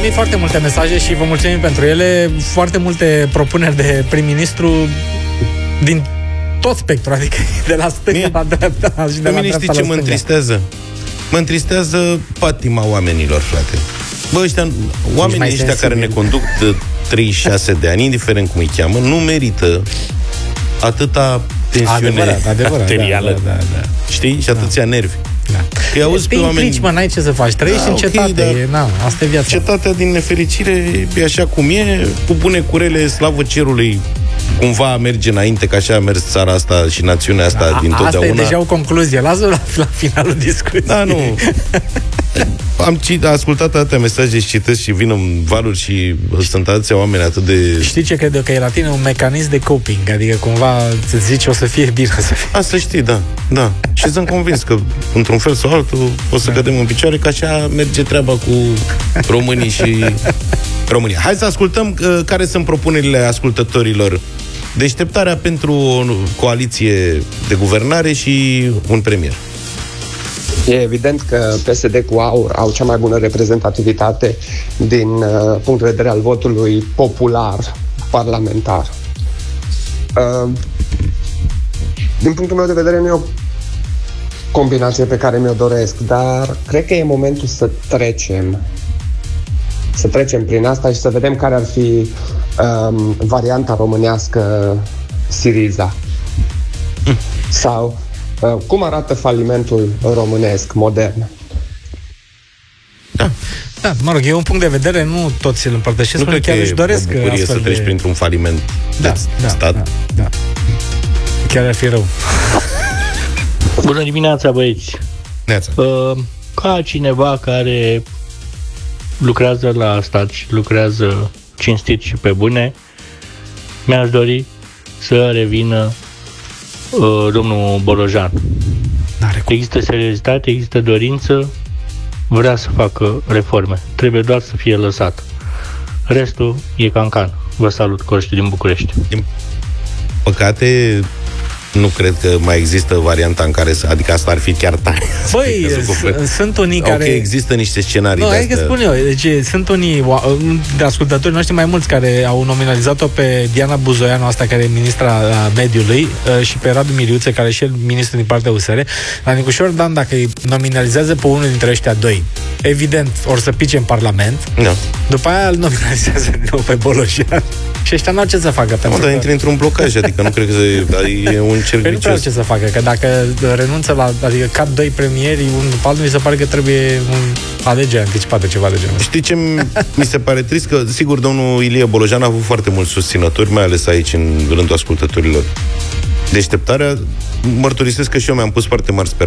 primit foarte multe mesaje și vă mulțumim pentru ele. Foarte multe propuneri de prim-ministru din tot spectrul, adică de la stânga la dreapta și de la dreapta la stânga. Mă întristează? Mă întristează patima oamenilor, frate. Bă, oamenii ăștia care ne conduc de 36 de ani, indiferent cum îi cheamă, nu merită atâta tensiune arterială, da. Știi? Și atâția nervi. Da. Că auzi pe oameni... Implici, mă, n-ai ce să faci. Trăiești în cetate, asta e viața. Cetatea, din nefericire, e așa cum e, cu bune curele, slavă cerului, cumva merge înainte, că așa a mers țara asta și națiunea asta din totdeauna. Asta e deja o concluzie. Lasă la finalul discuției. Da, nu. Am ascultat atâtea mesaje și citesc și vin în valuri și sunt atâția oameni atât de... Știi ce cred eu? Că e la tine un mecanism de coping, adică cumva îți zici o să fie bine. Asta știi, da. Și sunt convins că într-un fel sau altul o să cădem în picioare, că așa merge treaba cu românii și România. Hai să ascultăm care sunt propunerile ascultătorilor. Deșteptarea pentru o coaliție de guvernare și un premier. E evident că PSD cu AUR au cea mai bună reprezentativitate din punct de vedere al votului popular, parlamentar. Din punctul meu de vedere nu e o combinație pe care mi-o doresc, dar cred că e momentul să trecem prin asta și să vedem care ar fi varianta românească Syriza. Sau cum arată falimentul românesc modern? Da, mă rog, e un punct de vedere, nu toți îl împărtășesc, nu chiar își doresc o bucurie să treci printr-un faliment de stat. Da. Chiar ar fi rău. Bună dimineața, băieți! Ca cineva care lucrează la stat și lucrează cinstit și pe bune, mi-aș dori să revină domnul Bolojan. Există seriozitate, există dorință, vrea să facă reforme. Trebuie doar să fie lăsat. Restul e cancan. Vă salut, Coști din București. Din păcate, nu cred că mai există varianta în care adică asta ar fi chiar tare. Băi, sunt unii care... Ok, există niște scenarii de astea. Spun eu, deci sunt unii de ascultători noștri mai mulți care au nominalizat-o pe Diana Buzoianu, asta care e ministra mediului, și pe Radu Miriuță, care e și el ministru din partea USR. La Nicușor Dan, dacă îi nominalizează pe unul dintre ăștia doi, evident, or să pice în Parlament. Da. După aia îl nominalizează din nou pe Bolojan. Și ăștia n-au ce să facă. Dar intri într-un blocaj, adică nu cred că e un cerc vicios. Nu prea ce să facă, că dacă renunță la, adică cad doi premieri, unul după altul, mi se pare că trebuie alegere anticipată, ceva de genul. Știi ce mi se pare trist? Că, sigur, domnul Ilie Bolojan a avut foarte mulți susținători, mai ales aici, în rândul ascultătorilor. Deșteptarea, mărturisesc că și eu mi-am pus foarte mari speranțe